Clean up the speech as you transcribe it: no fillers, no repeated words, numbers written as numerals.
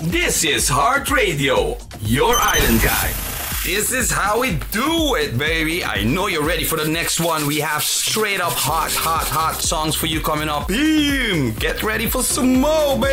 This is Heart Radio, your island guy. This is how we do it, baby. I know you're ready for the next one. We have straight up hot songs for you coming up. Boom! Get ready for some more, baby.